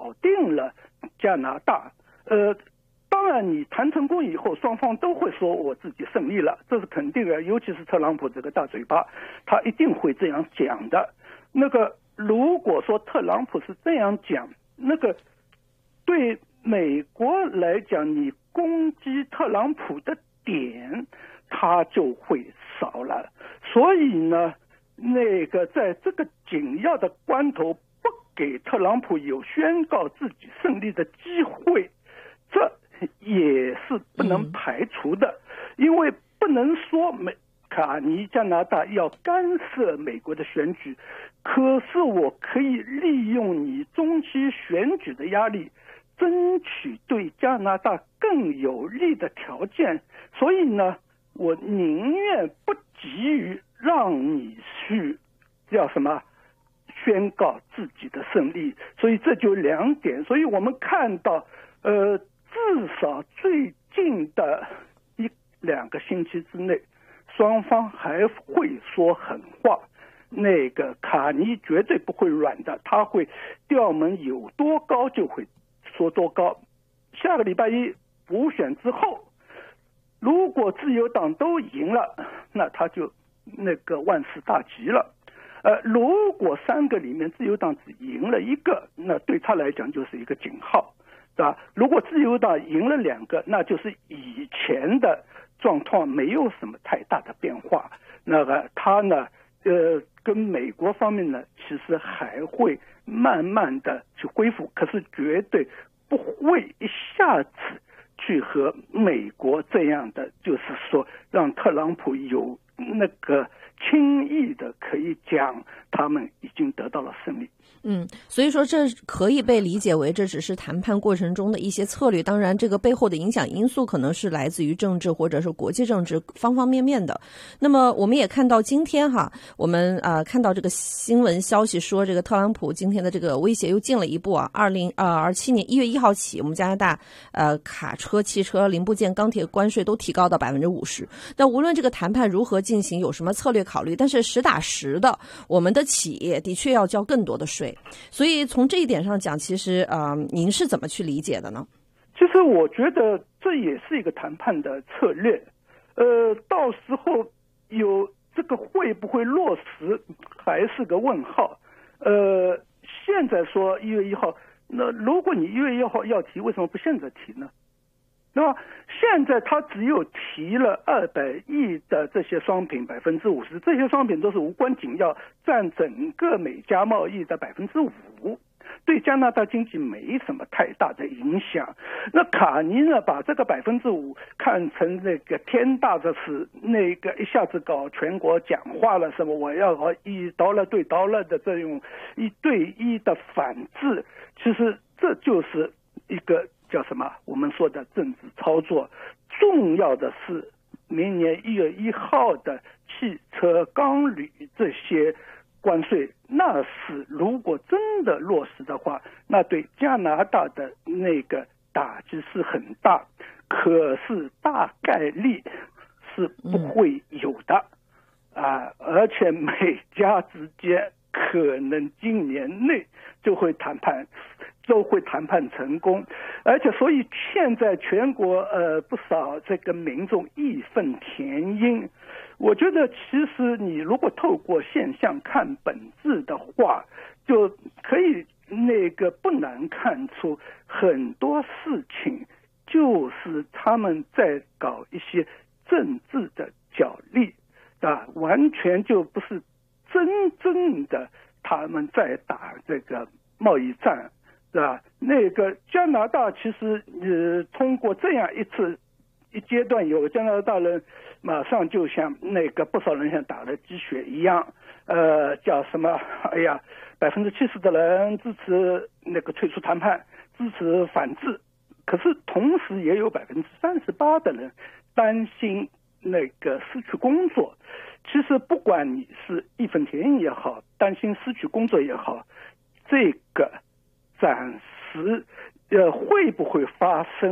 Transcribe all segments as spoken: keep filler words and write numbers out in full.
搞定了加拿大。呃，当然你谈成功以后，双方都会说我自己胜利了，这是肯定的，尤其是特朗普这个大嘴巴，他一定会这样讲的。那个如果说特朗普是这样讲，那个对美国来讲，你攻击特朗普的点他就会少了。所以呢，那个在这个紧要的关头不给特朗普有宣告自己胜利的机会，这也是不能排除的。因为不能说美卡尼加拿大要干涉美国的选举，可是我可以利用你中期选举的压力，争取对加拿大更有利的条件。所以呢，我宁愿不急于让你去叫什么宣告自己的胜利。所以这就两点。所以我们看到呃，至少最近的一两个星期之内，双方还会说狠话。那个卡尼绝对不会软的，他会调门有多高就会说多高。下个礼拜一补选之后，如果自由党都赢了，那他就那个万事大吉了。呃，如果三个里面自由党只赢了一个，那对他来讲就是一个警号，对吧？如果自由党赢了两个，那就是以前的状况没有什么太大的变化。那个他呢，呃，跟美国方面呢，其实还会慢慢的去恢复，可是绝对不会一下子去和美国这样的，就是说让特朗普有那个轻易的可以讲他们已经得到了胜利。 嗯，所以说这可以被理解为这只是谈判过程中的一些策略，当然这个背后的影响因素可能是来自于政治或者是国际政治方方面面的。那么我们也看到今天哈，我们呃看到这个新闻消息说，这个特朗普今天的这个威胁又进了一步啊，二零呃二七年一月一号起，我们加拿大呃卡车、汽车零部件、钢铁关税都提高到百分之五十。那无论这个谈判如何进行，有什么策略考虑，但是实打实的，我们的企业的确要交更多的税。所以从这一点上讲，其实呃，您是怎么去理解的呢？ 其实我觉得这也是一个谈判的策略，呃，到时候有这个会不会落实还是个问号。呃，现在说一月一号，那如果你一月一号要提，为什么不现在提呢？对吧？现在他只有提了二百亿的这些商品百分之五十，这些商品都是无关紧要，占整个美加贸易的百分之五，对加拿大经济没什么太大的影响。那卡尼呢，把这个百分之五看成那个天大的事，那个一下子搞全国讲话了，什么我要和一刀了对刀了的这种一对一的反制，其实这就是一个叫什么我们说的政治操作。重要的是明年一月一号的汽车、钢铝这些关税，那是如果真的落实的话，那对加拿大的那个打击是很大，可是大概率是不会有的啊！而且美加之间可能今年内就会谈判。都会谈判成功，而且所以现在全国呃不少这个民众义愤填膺。我觉得其实你如果透过现象看本质的话，就可以那个不难看出很多事情就是他们在搞一些政治的角力啊，完全就不是真正的他们在打这个贸易战。是吧？那个加拿大其实呃，通过这样一次一阶段，有加拿大人马上就像那个不少人像打了鸡血一样，呃，叫什么？哎呀，百分之七十的人支持那个退出谈判，支持反制，可是同时也有百分之三十八的人担心那个失去工作。其实不管你是义愤填膺也好，担心失去工作也好，这个暂时呃会不会发生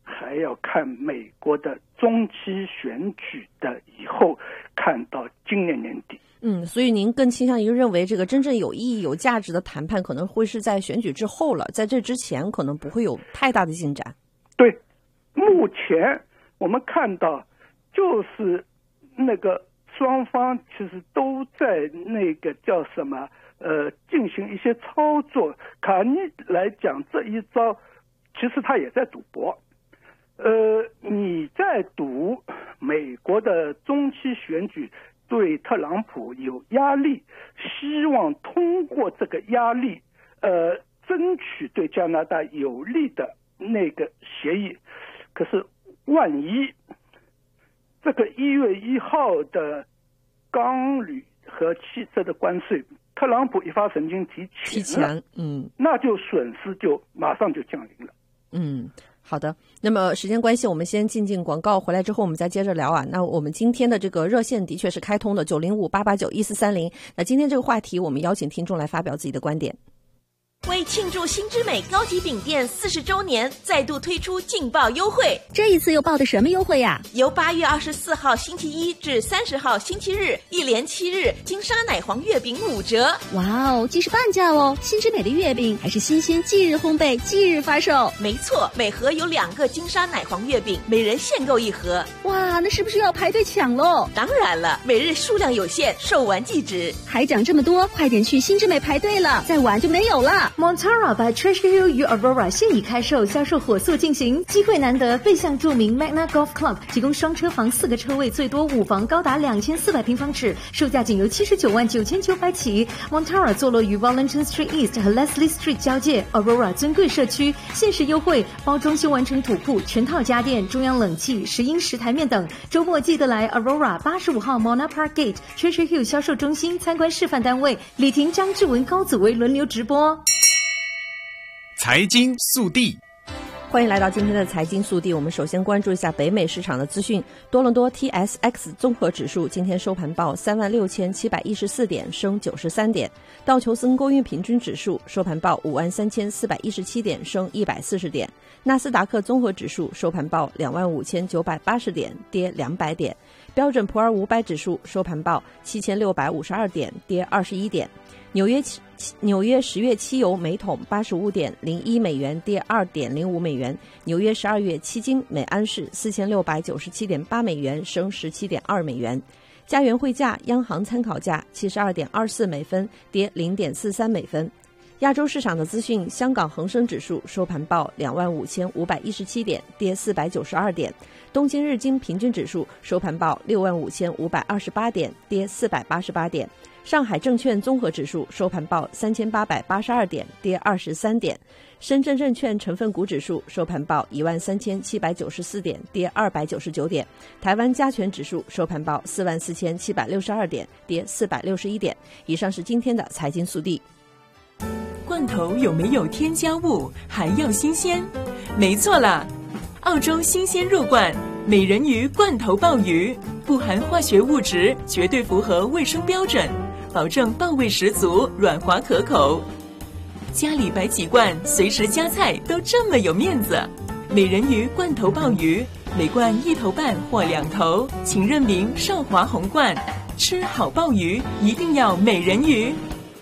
还要看美国的中期选举的以后，看到今年年底。 嗯，所以您更倾向于认为这个真正有意义、有价值的谈判可能会是在选举之后了，在这之前可能不会有太大的进展。 对，目前我们看到就是那个双方其实都在那个叫什么呃进行一些操作。卡尼来讲这一招，其实他也在赌博。呃，你在赌美国的中期选举对特朗普有压力，希望通过这个压力，呃，争取对加拿大有利的那个协议。可是万一这个一月一号的钢铝和汽车的关税，特朗普一发神经提提前了， 嗯， 那就损失就马上就降临了。 嗯。好的，那么时间关系，我们先进进广告，回来之后我们再接着聊啊。那我们今天的这个热线的确是开通的九零五八八九一四三零。那今天这个话题，我们邀请听众来发表自己的观点。 为庆祝新之美高级饼店四十周年，再度推出劲爆优惠。 这一次又报的什么优惠呀？ 由八月二十四号星期一至三十号星期日，一连七日，金沙奶黄月饼五折。 哇哦，既是半价哦！新之美的月饼还是新鲜，即日烘焙，即日发售。 没错，每盒有两个金沙奶黄月饼，每人限购一盒。 哇，那是不是要排队抢喽？ 当然了，每日数量有限，售完即止。 还涨这么多，快点去新之美排队了，再晚就没有了。 Montara by Treasure Hill 与 Aurora 现已开售，销售火速进行，机会难得，背向著名 Magna Golf Club 提供双车房四个车位，最多五房，高达两千四百平方尺，售价仅由七十九万九千九百起。Montara 坐落于 Wellington Street East 和 Leslie Street 交界 ，Aurora 尊贵社区，限时优惠，包装修完成土铺、全套家电、中央冷气、石英石台面等。周末记得来 Aurora 八十五号 Mona Park Gate Treasure Hill 销售中心参观示范单位，李婷、张志文、高子维轮流直播。 财经速递， 欢迎来到今天的财经速递。我们首先关注一下北美市场的资讯。多伦多 T S X 综合指数今天收盘报三万六千七百一十四点，升九十三点。道琼斯工业平均指数收盘报五万三千四百一十七点，升一百四十点。纳斯达克综合指数收盘报两万五千九百八十点，跌两百点。标准普尔五百指数收盘报七千六百五十二点，跌二十一点。纽约纽约十月期油每桶八十五点零一美元，跌二点零五美元。纽约十二月期金每安士四千六百九十七点八美元，升十七点二美元。加元汇价央行参考价七十二点二四美分，跌零点四三美分。亚洲市场的资讯，香港恒生指数收盘报两万五千五百一十七点，跌四百九十二点。东京日经平均指数收盘报六万五千五百二十八点，跌四百八十八点。上海证券综合指数收盘报三千八百八十二点，跌二十三点。深圳证券成分股指数收盘报一万三千七百九十四点，跌二百九十九点。台湾加权指数收盘报四万四千七百六十二点，跌四百六十一点。以上是今天的财经速递。 罐头有没有添加物？还要新鲜？没错啦，澳洲新鲜入罐美人鱼罐头鲍鱼，不含化学物质，绝对符合卫生标准，保证鲍味十足，软滑可口。家里摆几罐，随时夹菜都这么有面子。美人鱼罐头鲍鱼，每罐一头半或两头，请认明少华红罐。吃好鲍鱼，一定要美人鱼。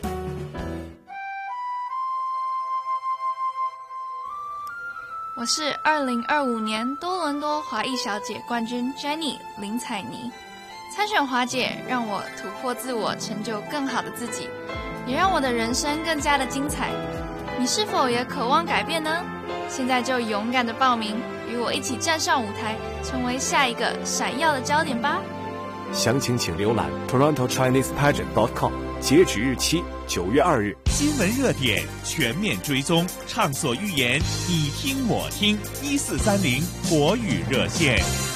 我是二零二五年多伦多华裔小姐冠军 Jenny 林采妮。参选华姐让我突破自我，成就更好的自己，也让我的人生更加的精彩。你是否也渴望改变呢？现在就勇敢的报名，与我一起站上舞台，成为下一个闪耀的焦点吧。 详情请浏览 toronto chinese pageant dot com， 截止日期九月二日。 新闻热点全面追踪，畅所欲言，你听我听，一四三零国语热线。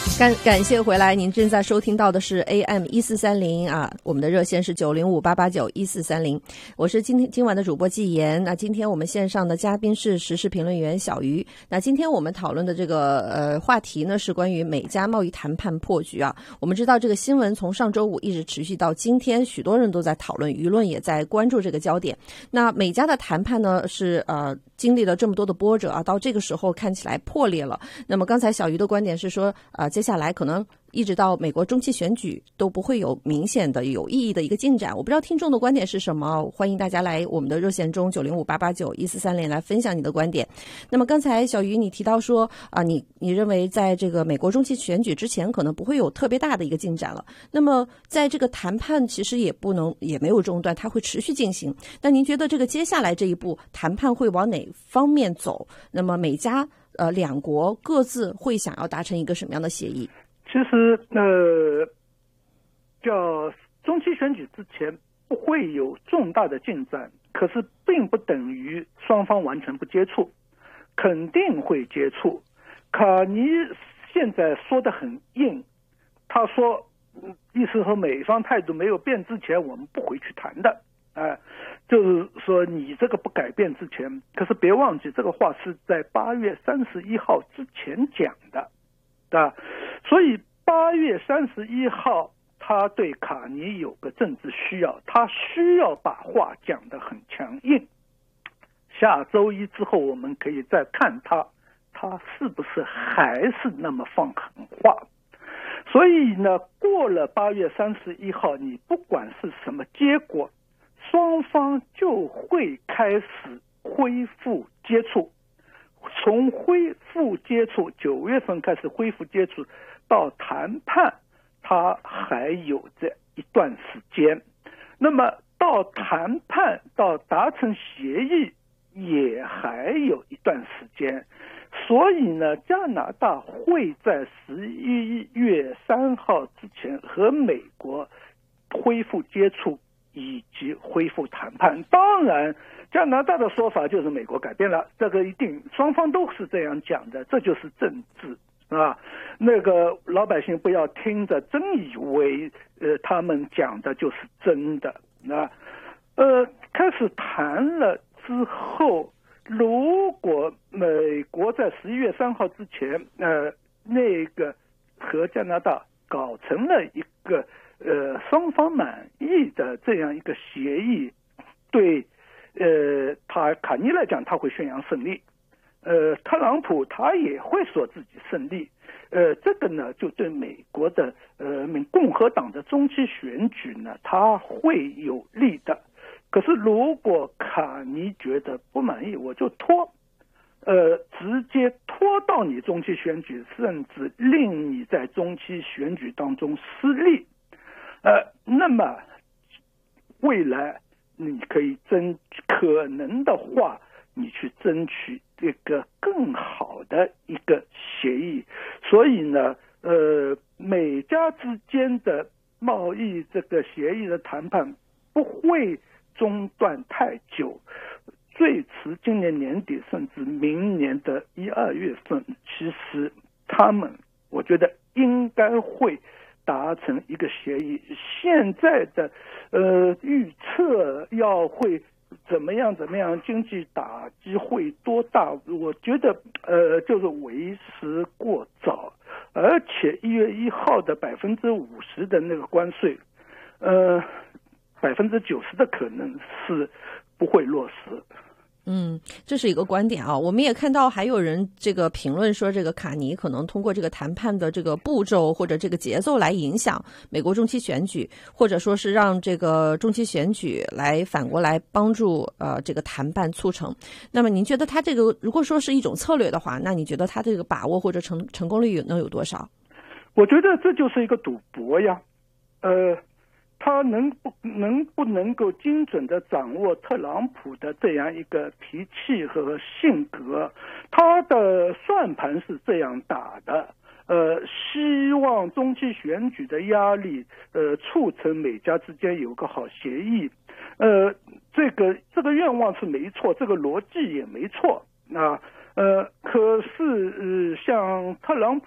感感谢回来，您正在收听到的是 A M 一四三零啊，我们的热线是九零五八八九一四三零，我是今天今晚的主播纪言。那今天我们线上的嘉宾是时事评论员小鱼。那今天我们讨论的这个呃话题呢，是关于美加贸易谈判破局啊。我们知道这个新闻从上周五一直持续到今天，许多人都在讨论，舆论也在关注这个焦点。那美加的谈判呢，是呃经历了这么多的波折啊，到这个时候看起来破裂了。那么刚才小鱼的观点是说，呃接下来可能一直到美国中期选举都不会有明显的有意义的一个进展。我不知道听众的观点是什么，欢迎大家来我们的热线中九零五八八九一四三零来分享你的观点。那么刚才小鱼你提到说啊，你你认为在这个美国中期选举之前可能不会有特别大的一个进展了。那么在这个谈判其实也不能也没有中断，它会持续进行。那您觉得这个接下来这一步谈判会往哪方面走？那么美加呃两国各自会想要达成一个什么样的协议？ 其实呃，叫中期选举之前不会有重大的进展，可是并不等于双方完全不接触，肯定会接触。卡尼现在说得很硬，他说意思和美方态度没有变之前我们不回去谈的，哎、呃，就是说你这个不改变之前，可是别忘记这个话是在八月三十一号之前讲的，对吧？所以八月三十一号他对卡尼有个政治需要，他需要把话讲得很强硬。下周一之后我们可以再看他他是不是还是那么放狠话。所以呢，过了八月三十一号，你不管是什么结果，双方就会开始恢复接触。从恢复接触，九月份开始恢复接触到谈判，它还有这一段时间。那么到谈判到达成协议也还有一段时间。所以呢，加拿大会在十一月三号之前和美国恢复接触以及恢复谈判。当然加拿大的说法就是美国改变了，这个一定双方都是这样讲的，这就是政治啊。那个老百姓不要听着真以为呃他们讲的就是真的啊。呃开始谈了之后，如果美国在十一月三号之前呃那个和加拿大搞成了一个呃双方满意的这样一个协议，对呃他卡尼来讲他会宣扬胜利，呃特朗普他也会说自己胜利，呃这个呢就对美国的呃共和党的中期选举呢他会有利的。可是如果卡尼觉得不满意，我就拖，呃，直接拖到你中期选举，甚至令你在中期选举当中失利，呃，那么未来你可以争，可能的话，你去争取这个更好的一个协议。所以呢，呃，美加之间的贸易这个协议的谈判不会中断太久，最迟今年年底甚至明年的一二月份，其实他们我觉得应该会达成一个协议。现在的呃预测要会怎么样怎么样，经济打击会多大，我觉得呃就是为时过早。而且一月一号的百分之五十的那个关税，呃百分之九十的可能是不会落实。 嗯，这是一个观点啊。我们也看到还有人这个评论说，这个卡尼可能通过这个谈判的这个步骤或者这个节奏来影响美国中期选举，或者说是让这个中期选举来反过来帮助呃这个谈判促成。那么您觉得他这个如果说是一种策略的话，那你觉得他这个把握或者成成功率能有多少？ 我觉得这就是一个赌博呀，呃。他能不能不能够精准地掌握特朗普的这样一个脾气和性格？他的算盘是这样打的，呃，希望中期选举的压力，呃，促成美加之间有个好协议，呃，这个这个愿望是没错，这个逻辑也没错啊。呃，可是呃，像特朗普这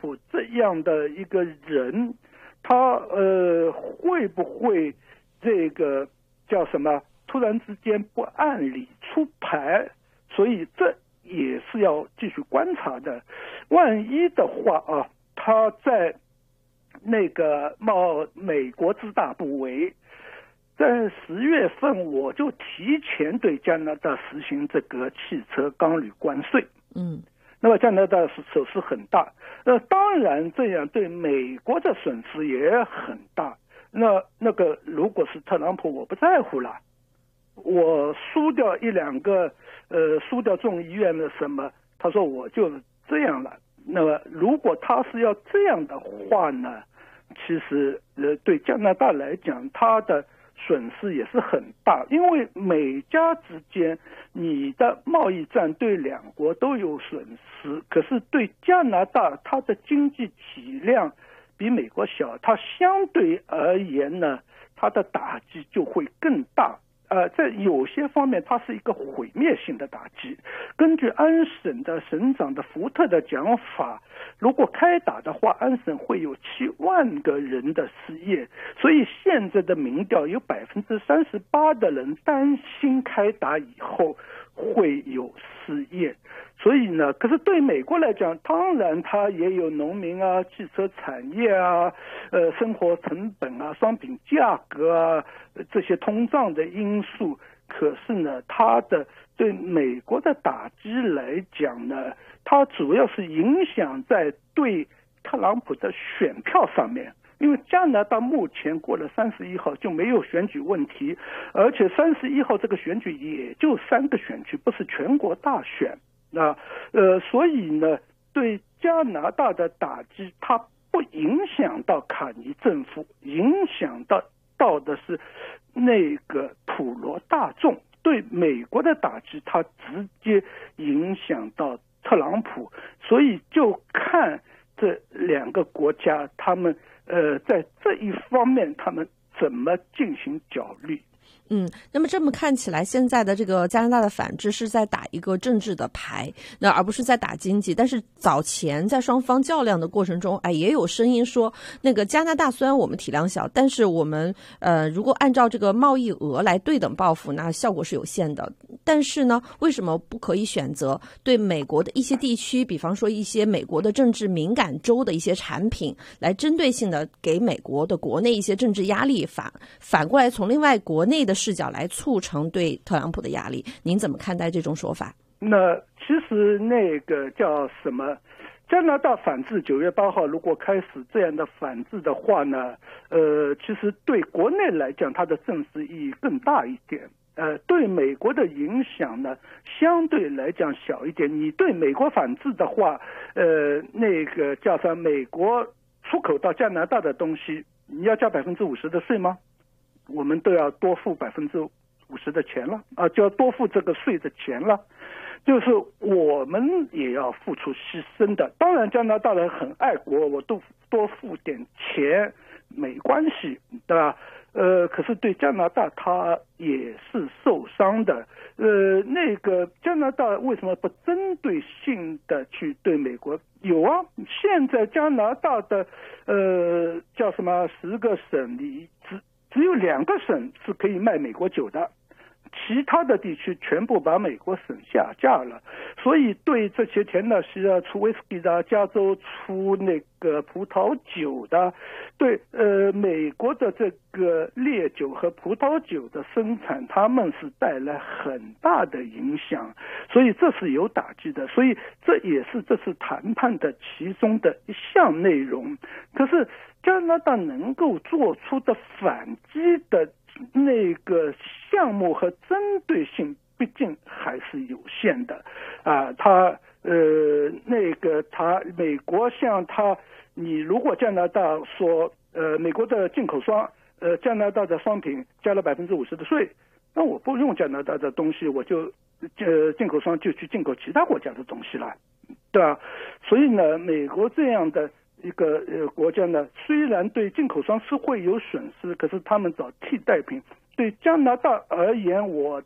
样的一个人，他呃会不会这个叫什么？突然之间不按理出牌，所以这也是要继续观察的。万一的话啊，他在那个冒美国之大不韪，在十月份我就提前对加拿大实行这个汽车钢铝关税。 嗯， 那么加拿大是损失很大，那当然这样对美国的损失也很大。那那个如果是特朗普，我不在乎了。我输掉一两个，呃，输掉众议院的什么？他说我就这样了。那么如果他是要这样的话呢，其实呃，对加拿大来讲，他的损失也是很大，因为美加之间，你的贸易战对两国都有损失，可是对加拿大，它的经济体量比美国小，它相对而言呢，它的打击就会更大。呃，在有些方面，它是一个毁灭性的打击。根据安省的省长的福特的讲法，如果开打的话，安省会有七万个人的失业。所以现在的民调有百分之三十八的人担心开打以后会有失业。所以呢，可是对美国来讲，当然它也有农民啊、汽车产业啊、呃生活成本啊、商品价格啊这些通胀的因素。可是呢，它的对美国的打击来讲呢，它主要是影响在对特朗普的选票上面。因为加拿大目前过了三十一号就没有选举问题，而且三十一号这个选举也就三个选区，不是全国大选。那呃，所以呢，对加拿大的打击，它不影响到卡尼政府，影响到到的是那个普罗大众。对美国的打击，它直接影响到特朗普。所以就看这两个国家，他们呃在这一方面，他们怎么进行角力。 嗯，那么这么看起来，现在的这个加拿大的反制是在打一个政治的牌，那而不是在打经济。但是早前在双方较量的过程中，哎，也有声音说，那个加拿大虽然我们体量小，但是我们呃，如果按照这个贸易额来对等报复，那效果是有限的。但是呢，为什么不可以选择对美国的一些地区，比方说一些美国的政治敏感州的一些产品，来针对性的给美国的国内一些政治压力，反反过来从另外国内的视角来促成对特朗普的压力？您怎么看待这种说法？ 那其实那个叫什么？加拿大反制九月八号如果开始这样的反制的话呢，呃，其实对国内来讲，它的政治意义更大一点。呃，对美国的影响呢，相对来讲小一点。你对美国反制的话，呃，那个叫什么？美国出口到加拿大的东西，你要交百分之五十的税吗？我们都要多付百分之五十的钱了啊，就要多付这个税的钱了。就是我们也要付出牺牲的。当然，加拿大人很爱国，我都多付点钱没关系，对吧？呃，可是对加拿大，他也是受伤的。呃，那个加拿大为什么不针对性的去对美国？有啊，现在加拿大的呃叫什么十个省里只只有两个省是可以卖美国酒的。其他的地区全部把美国省下架了，所以对这些田纳西啊出威士忌的、加州出那个葡萄酒的，对呃美国的这个烈酒和葡萄酒的生产，他们是带来很大的影响，所以这是有打击的，所以这也是这次谈判的其中的一项内容。可是加拿大能够做出的反击的那个项目和针对性毕竟还是有限的啊，他呃那个他美国像他，你如果加拿大说呃美国的进口商呃加拿大的商品加了百分之五十的税，那我不用加拿大的东西，我就呃进口商就去进口其他国家的东西了，对吧？所以呢，美国这样的一个呃国家呢，虽然对进口商是会有损失，可是他们找替代品。对加拿大而言，我的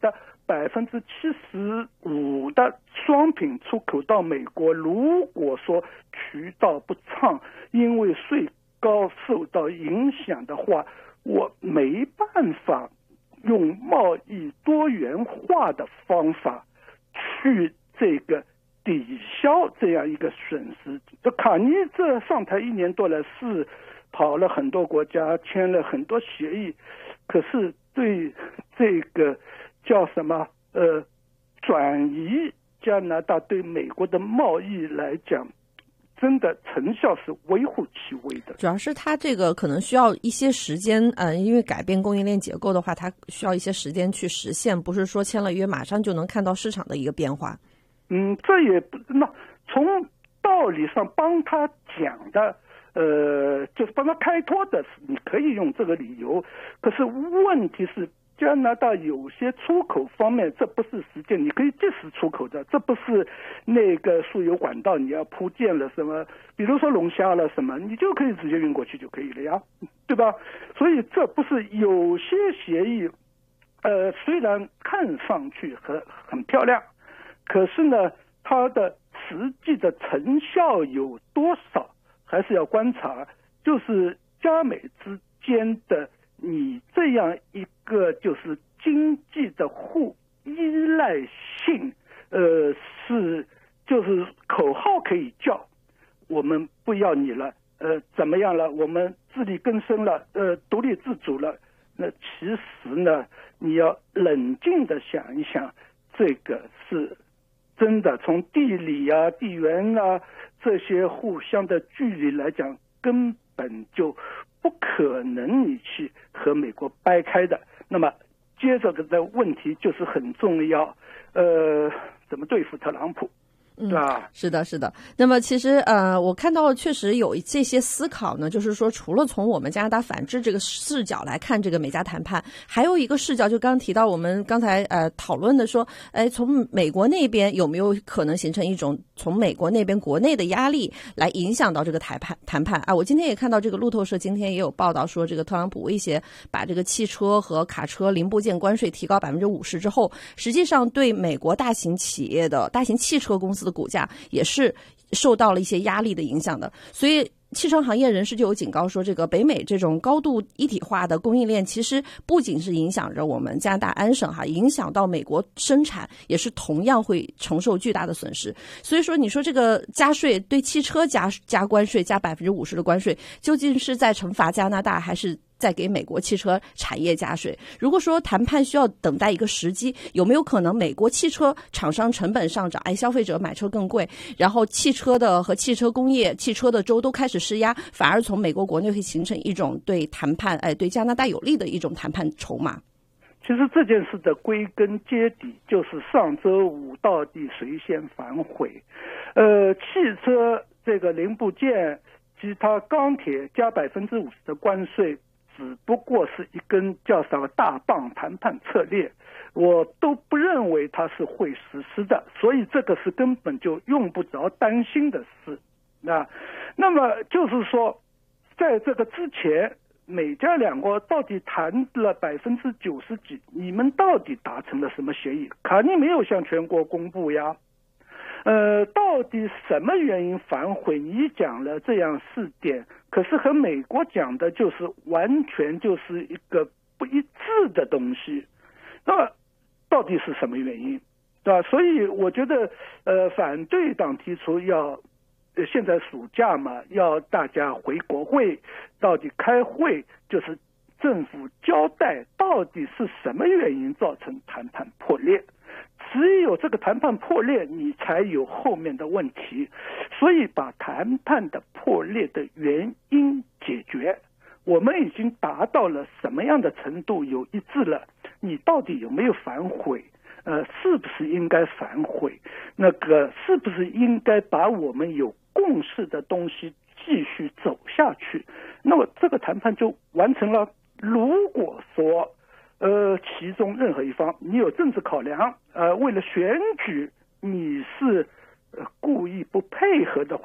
百分之七十五的商品出口到美国，如果说渠道不畅，因为税高受到影响的话，我没办法用贸易多元化的方法去这个抵消这样一个损失。这卡尼这上台一年多来是跑了很多国家，签了很多协议，可是对这个叫什么呃转移加拿大对美国的贸易来讲，真的成效是微乎其微的。 主要是它这个可能需要一些时间，呃，因为改变供应链结构的话，它需要一些时间去实现，不是说签了约马上就能看到市场的一个变化。 嗯，这也不，那从道理上帮他讲的，呃，就是帮他开脱的，你可以用这个理由。可是问题是，加拿大有些出口方面，这不是实践，你可以即时出口的，这不是那个输油管道你要铺建了什么，比如说龙虾了什么，你就可以直接运过去就可以了呀，对吧？所以这不是有些协议，呃，虽然看上去很很漂亮，可是呢，它的实际的成效有多少，还是要观察。就是加美之间的你这样一个就是经济的互依赖性，呃，是就是口号可以叫，我们不要你了，呃，怎么样了？我们自力更生了，呃，独立自主了。那其实呢，你要冷静的想一想，这个是真的从地理啊、地缘啊这些互相的距离来讲，根本就不可能你去和美国掰开的。那么接着的问题就是很重要，呃，怎么对付特朗普？ 嗯，是的，是的。那么其实呃，我看到确实有这些思考呢，就是说除了从我们加拿大反制这个视角来看这个美加谈判，还有一个视角就刚刚提到我们刚才呃讨论的说，哎，从美国那边有没有可能形成一种从美国那边国内的压力来影响到这个谈判谈判啊？我今天也看到这个路透社今天也有报道说，这个特朗普威胁把这个汽车和卡车零部件关税提高百分之五十之后，实际上对美国大型企业的大型汽车公司的股价也是受到了一些压力的影响的。所以汽车行业人士就有警告说，这个北美这种高度一体化的供应链其实不仅是影响着我们加拿大安省哈，影响到美国生产也是同样会承受巨大的损失。所以说你说这个加税，对汽车加加关税，加百分之五十的关税，究竟是在惩罚加拿大，还是再给美国汽车产业加税？如果说谈判需要等待一个时机，有没有可能美国汽车厂商成本上涨，哎，消费者买车更贵，然后汽车的和汽车工业、汽车的州都开始施压，反而从美国国内会形成一种对谈判，哎，对加拿大有利的一种谈判筹码？ 其实这件事的归根结底就是上周五到底谁先反悔。呃，汽车这个零部件、其他钢铁加百分之五十的关税，只不过是一根叫什么大棒谈判策略，我都不认为它是会实施的，所以这个是根本就用不着担心的事。那那么就是说，在这个之前，美加两国到底谈了百分之九十几，你们到底达成了什么协议？卡尼没有向全国公布呀。呃，到底什么原因反悔？你讲了这样四点，可是和美国讲的就是完全就是一个不一致的东西。那么到底是什么原因？对吧？所以我觉得，呃，反对党提出要，呃，现在暑假嘛，要大家回国会，到底开会，就是政府交代到底是什么原因造成谈判破裂。只有这个谈判破裂，你才有后面的问题。所以把谈判的破裂的原因解决，我们已经达到了什么样的程度有一致了，你到底有没有反悔？呃，是不是应该反悔？那个是不是应该把我们有共识的东西继续走下去？那么这个谈判就完成了。如果说呃，其中任何一方你有政治考量，呃，为了选举你是呃故意不配合的话，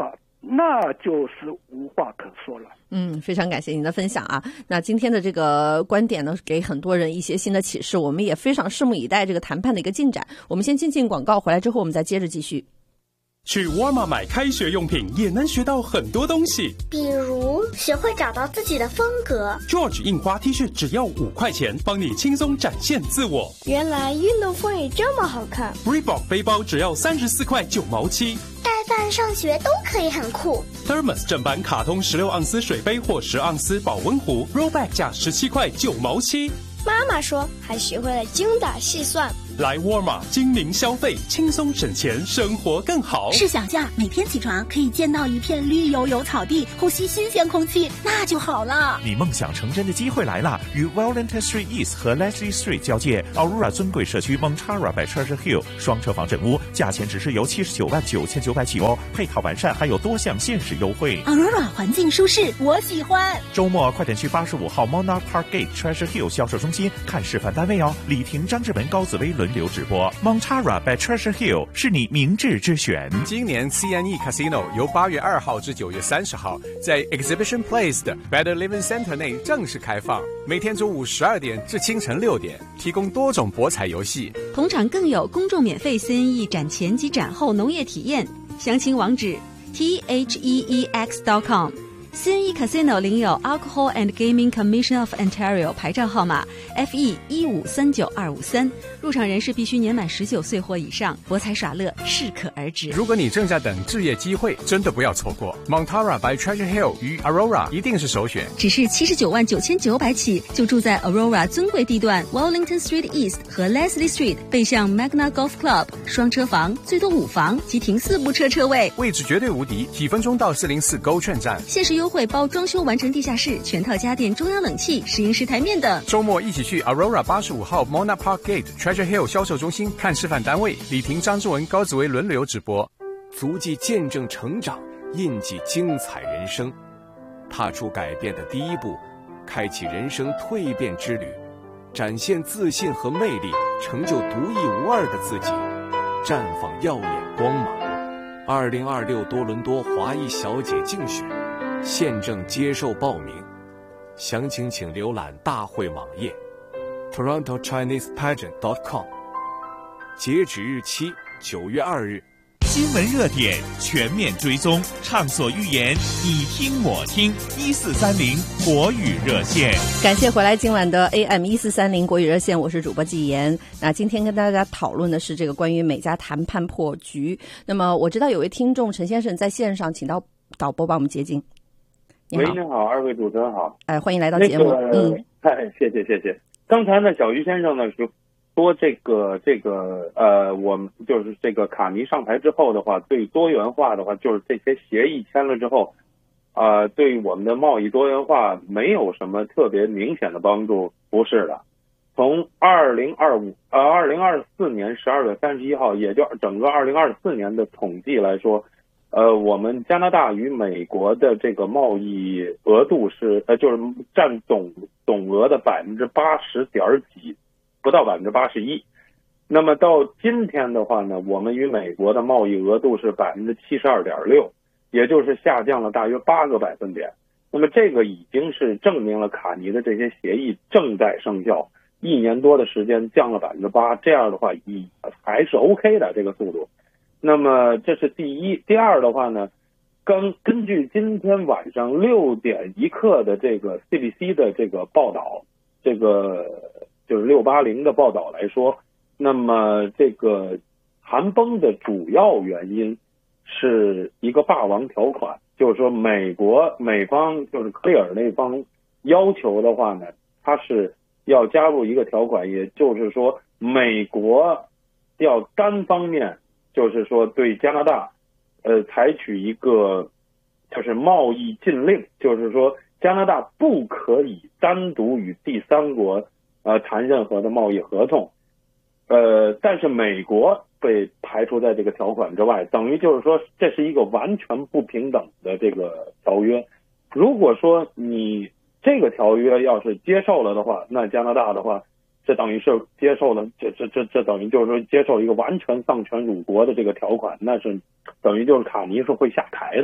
那就是无话可说了。 嗯，非常感谢您的分享啊。那今天的这个观点呢，给很多人一些新的启示，我们也非常拭目以待这个谈判的一个进展。我们先进进广告，回来之后我们再接着继续。 去沃尔玛买开学用品也能学到很多东西， 比如学会找到自己的风格。 George 印花 T 恤只要五块钱，帮你轻松展现自我。 原来运动风也这么好看。 Reebok 背包只要三十四块九毛七， 带饭上学都可以很酷。 Thermos 正版卡通十六盎司水杯或十盎司保温壶 Rollback 价十七块九毛七。 妈妈说还学会了精打细算。 来沃尔玛精明消费，轻松省钱，生活更好。 试想下，每天起床可以见到一片绿油油草地，呼吸新鲜空气，那就好了。 你梦想成真的机会来了！与 Wellington Street East 和 Leslie Street 交界 ，Aurora 尊贵社区 Montara by Treasure Hill 双车房整屋，价钱只是由七十九万九千九百起哦，配套完善，还有多项限时优惠。 Aurora 环境舒适，我喜欢。 周末快点去八十五号 Monarch Park Gate Treasure Hill 销售中心看示范单位哦。李婷、张志文、高紫薇轮流直播 Montara by Treasure Hill 是你明智之选。 今年 C N E Casino 由八月二号至九月三十号在 Exhibition Place 的 Better Living Center 内正式开放，每天中午十二点至清晨六点，提供多种博彩游戏。 同场更有公众免费 C N E 展前及展后农业体验，详情网址 T H E E X dot com。C N E Casino 领有 Alcohol and Gaming Commission of Ontario 牌照号码 F E 一五三九二五三，入场人士必须年满十九岁或以上，博彩耍乐适可而止。 如果你正在等置业机会，真的不要错过 Montara by Treasure Hill 与 Aurora 一定是首选。 只是七十九万九千九百起，就住在 Aurora 尊贵地段 Wellington Street East 和 Leslie Street 背向 Magna Golf Club， 双车房，最多五房及停四部车车位， 位置绝对无敌，几分钟到四零四勾券站。 限时优惠包装修完成地下室、全套家电、中央冷气、石英石台面等。 周末一起去 Aurora 八十五号 Monarch Park Gate Treasure Hill 销售中心看示范单位，李婷、张志文、高紫薇轮流直播。 足迹见证成长，印记精彩人生，踏出改变的第一步，开启人生蜕变之旅，展现自信和魅力，成就独一无二的自己，绽放耀眼光芒。二零二六多伦多华裔小姐竞选现正接受报名，详情请浏览大会网页 Toronto Chinese Pageant dot com， 截止日期九月二日。 新闻热点全面追踪，畅所欲言，你听我听。一四三零国语热线， 感谢回来今晚的 A M 一四三零国语热线，我是主播季言。那今天跟大家讨论的是这个关于美加谈判破局。那么我知道有位听众陈先生在线上，请到导播帮我们接进。 喂，你好，二位主持人好。 哎，欢迎来到节目。 那个、嗯，哎，谢谢谢谢。刚才呢，小鱼先生呢说说这个这个呃，我们就是这个卡尼上台之后的话，对多元化的话，就是这些协议签了之后，呃，对我们的贸易多元化没有什么特别明显的帮助，不是的。从二零二五呃二零二四年十二月三十一号，也就整个二零二四年的统计来说。呃，我们加拿大与美国的这个贸易额度是呃，就是占总总额的百分之八十点几，不到百分之八十一。那么到今天的话呢，我们与美国的贸易额度是百分之七十二点六，也就是下降了大约八个百分点。那么这个已经是证明了卡尼的这些协议正在生效，一年多的时间降了百分之八，这样的话也还是 OK 的这个速度。那么这是第一，第二的话呢，根根据今天晚上六点一刻的这个 C B C 的这个报道，这个就是六八零的报道来说，那么这个寒崩的主要原因是一个霸王条款，就是说美国美方就是克里尔那方要求的话呢，它是要加入一个条款，也就是说美国要单方面。就是说，对加拿大，呃，采取一个就是贸易禁令，就是说加拿大不可以单独与第三国呃谈任何的贸易合同，呃，但是美国被排除在这个条款之外，等于就是说这是一个完全不平等的这个条约。如果说你这个条约要是接受了的话，那加拿大的话。这等于是接受了，这这这这等于就是说接受一个完全丧权辱国的这个条款，那是等于就是卡尼是会下台的。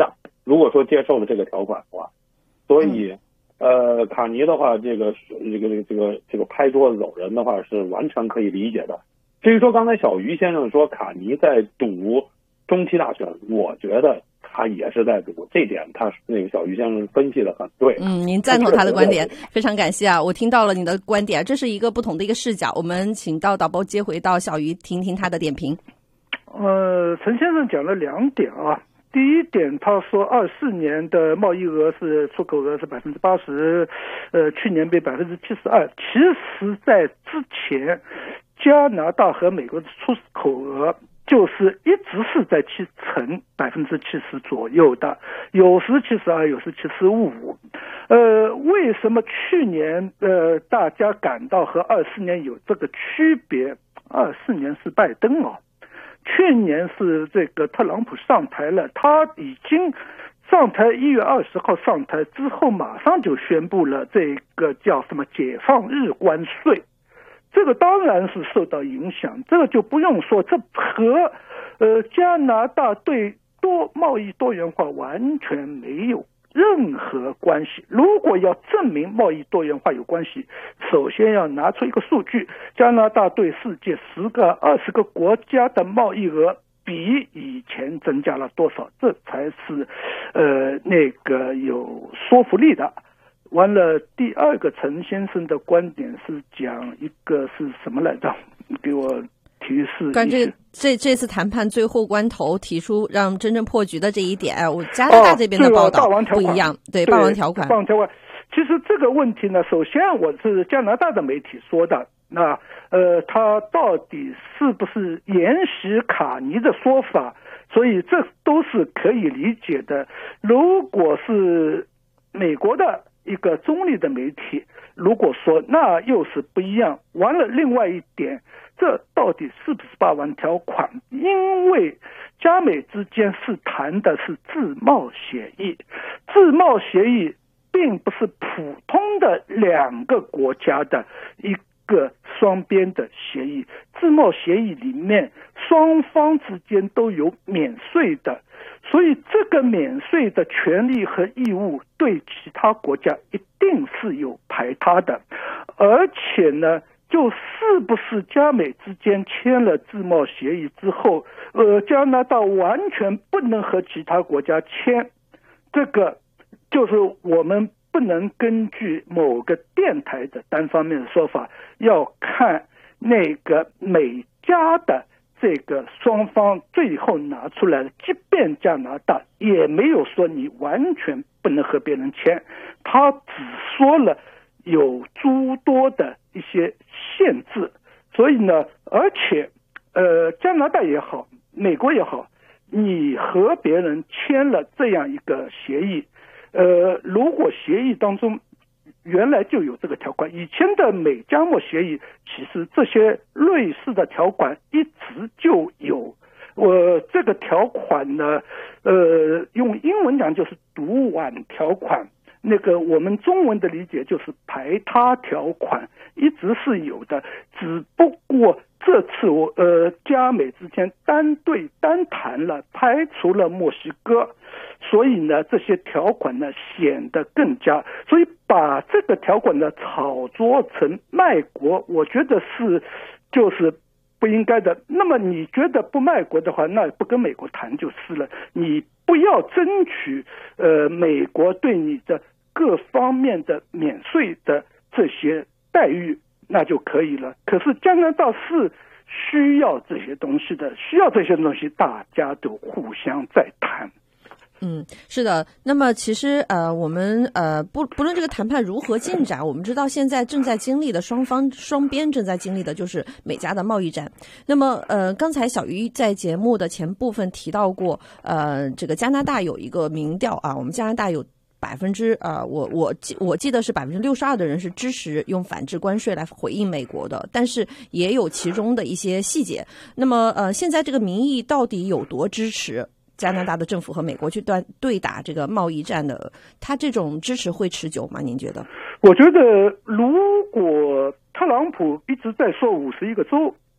如果说接受了这个条款的话，所以。呃，卡尼的话，这个这个这个这个这个拍桌子走人的话是完全可以理解的。至于说刚才小鱼先生说卡尼在赌中期大选，我觉得他也是在赌，这点他那个小鱼先生分析的很对。 嗯，您赞同他的观点，非常感谢啊！我听到了你的观点，这是一个不同的一个视角。我们请到导播接回到小鱼，听听他的点评。 呃，陈先生讲了两点啊。第一点，他说二四年的贸易额是出口额是百分之八十，呃，去年被百分之七十二。其实，在之前，加拿大和美国的出口额就是一直是在七成百分之七十左右的，有时七十二，有时七十五。呃，为什么去年呃大家感到和二四年有这个区别？二四年是拜登啊。去年是这个特朗普上台了，他已经上台一月二十号上台之后，马上就宣布了这个叫什么解放日关税，这个当然是受到影响，这个就不用说，这和呃加拿大对多贸易多元化完全没有任何关系。如果要证明贸易多元化有关系，首先要拿出一个数据，加拿大对世界十个、二十个国家的贸易额比以前增加了多少，这才是呃那个有说服力的。完了，第二个陈先生的观点是讲一个是什么来着？给我提示。 关于这这这次谈判最后关头提出让真正破局的这一点，我加拿大这边的报道不一样， 哦、 对霸王条款。 霸王条款，其实这个问题呢，首先我是加拿大的媒体说的，那呃，他到底是不是沿袭卡尼的说法？所以这都是可以理解的。如果是美国的一个中立的媒体，如果说那又是不一样。完了，另外一点，这到底是不是霸王条款？因为加美之间是谈的是自贸协议，自贸协议并不是普通的两个国家的一个双边的协议，自贸协议里面双方之间都有免税的，所以这个免税的权利和义务对其他国家一定是有排他的。而且呢，就是不是加美之间签了自贸协议之后，呃，加拿大完全不能和其他国家签，这个就是我们不能根据某个电台的单方面的说法，要看那个美加的这个双方最后拿出来的，即便加拿大也没有说你完全不能和别人签，他只说了有诸多的一些限制。所以呢，而且呃，加拿大也好，美国也好，你和别人签了这样一个协议，呃，如果协议当中原来就有这个条款，以前的美加贸协议其实这些类似的条款一直就有。我、呃、这个条款呢，呃，用英文讲就是毒丸条款，那个我们中文的理解就是排他条款，一直是有的，只不过这次我呃加美之间单对单谈了，排除了墨西哥，所以呢这些条款呢显得更加，所以把这个条款呢炒作成卖国，我觉得是就是不应该的。那么你觉得不卖国的话，那不跟美国谈就是了，你不要争取呃美国对你的各方面的免税的这些待遇，那就可以了。可是加拿大是需要这些东西的，需要这些东西，大家都互相在谈。 嗯，是的。那么其实呃，我们呃不不论这个谈判如何进展，我们知道现在正在经历的双方双边正在经历的就是美加的贸易战。那么呃，刚才小鱼在节目的前部分提到过，呃，这个加拿大有一个民调啊，我们加拿大有百分之呃，我我记我记得是百分之六十二的人是支持用反制关税来回应美国的，但是也有其中的一些细节。那么呃，现在这个民意到底有多支持加拿大的政府和美国去对对打这个贸易战的？他这种支持会持久吗？您觉得？ 我觉得，如果特朗普一直在说五十一个州，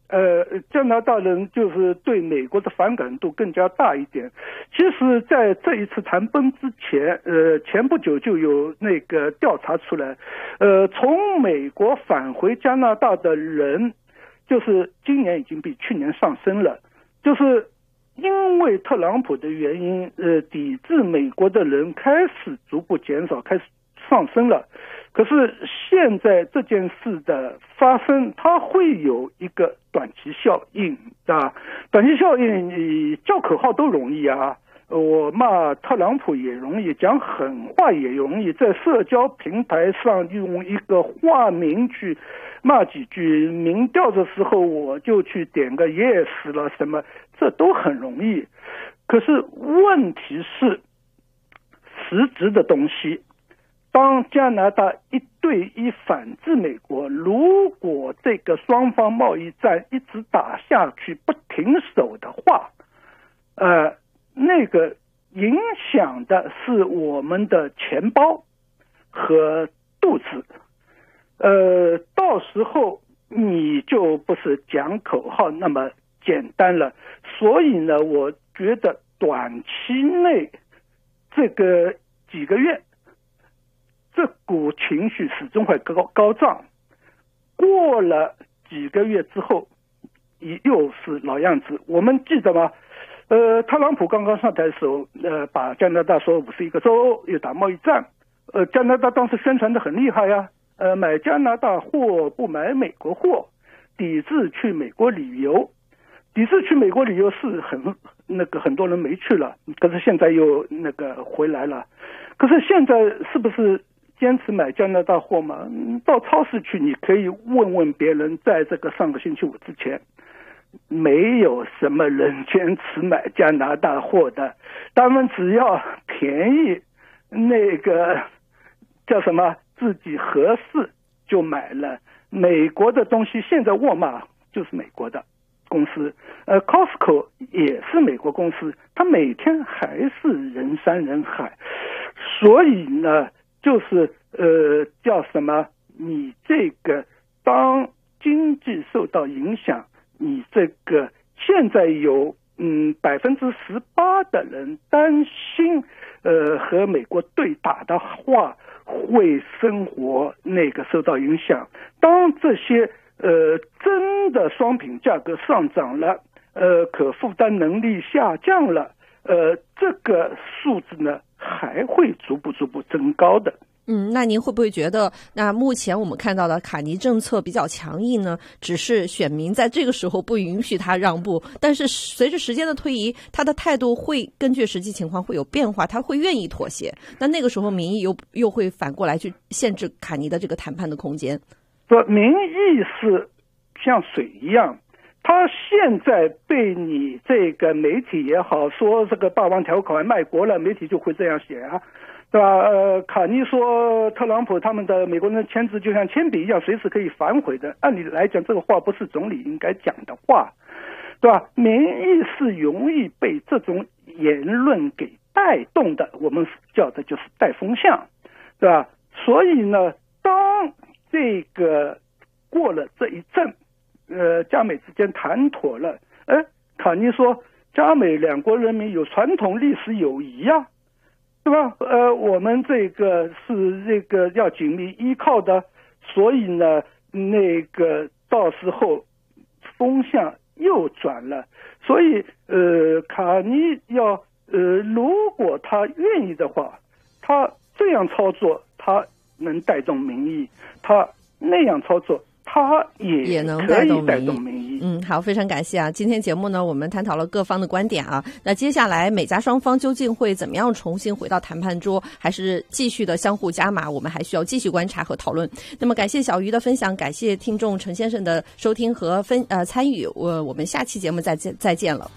呃，加拿大人就是对美国的反感度更加大一点。其实，在这一次谈崩之前，呃，前不久就有那个调查出来，呃，从美国返回加拿大的人，就是今年已经比去年上升了，就是因为特朗普的原因，呃，抵制美国的人开始逐步减少，开始上升了。可是现在这件事的发生，它会有一个短期效应啊，短期效应，你叫口号都容易啊，我骂特朗普也容易，讲狠话也容易，在社交平台上用一个化名去骂几句，民调的时候我就去点个 yes 了什么，这都很容易。可是问题是实质的东西，当加拿大一对一反制美国，如果这个双方贸易战一直打下去不停手的话，呃，那个影响的是我们的钱包和肚子，呃，到时候你就不是讲口号那么简单了。所以呢，我觉得短期内这个几个月，这股情绪始终会高高涨，过了几个月之后又是老样子。我们记得吗？呃，特朗普刚刚上台的时候，呃，把加拿大说五十一个州，又打贸易战，呃，加拿大当时宣传的很厉害呀，呃，买加拿大货不买美国货，抵制去美国旅游，抵制去美国旅游是很那个很多人没去了，可是现在又那个回来了。可是现在是不是坚持买加拿大货嘛？到超市去，你可以问问别人，在这个上个星期五之前，没有什么人坚持买加拿大货的，他们只要便宜，那个叫什么自己合适就买了。美国的东西，现在沃尔玛就是美国的公司，呃 Costco 也是美国公司，它每天还是人山人海，所以呢，就是呃叫什么？你这个当经济受到影响，你这个现在有嗯百分之十八的人担心，呃和美国对打的话，会生活那个受到影响。当这些呃真的商品价格上涨了，呃可负担能力下降了，呃这个数字呢还会逐步逐步增高的。 嗯，那您会不会觉得，那目前我们看到的卡尼政策比较强硬呢？只是选民在这个时候不允许他让步，但是随着时间的推移，他的态度会根据实际情况会有变化，他会愿意妥协。那那个时候民意又又会反过来去限制卡尼的这个谈判的空间。 说民意是像水一样，他现在被你这个媒体也好说这个霸王条款卖国了，媒体就会这样写啊。对吧？呃，卡尼说特朗普他们的美国人的签字就像铅笔一样，随时可以反悔的。按理来讲，这个话不是总理应该讲的话，对吧？民意是容易被这种言论给带动的，我们叫的就是带风向，对吧？所以呢，当这个过了这一阵，呃，加美之间谈妥了，哎，卡尼说加美两国人民有传统历史友谊啊。对吧？呃，我们这个是这个要紧密依靠的，所以呢，那个到时候风向又转了，所以呃，卡尼要呃，如果他愿意的话，他这样操作，他能带动民意；他那样操作，他也也能可以带动民意。 嗯，好，非常感谢啊！今天节目呢，我们探讨了各方的观点啊。那接下来美加双方究竟会怎么样重新回到谈判桌，还是继续的相互加码？我们还需要继续观察和讨论。那么，感谢小鱼的分享，感谢听众陈先生的收听和分呃参与。我我们下期节目再见再见了。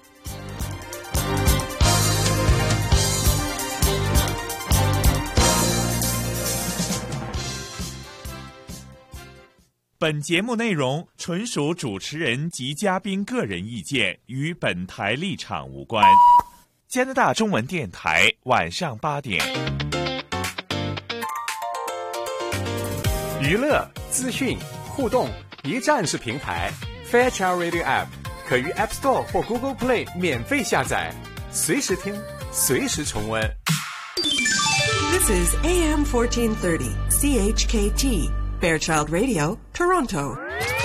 本节目内容纯属主持人及嘉宾个人意见，与本台立场无关。加拿大中文电台晚上八点， 娱乐、资讯、互动，一站式平台。 Fairchild Radio App 可于 App Store 或 Google Play 免费下载，随时听，随时重温。 This is A M fourteen thirty C H K T Fairchild Radio, Toronto.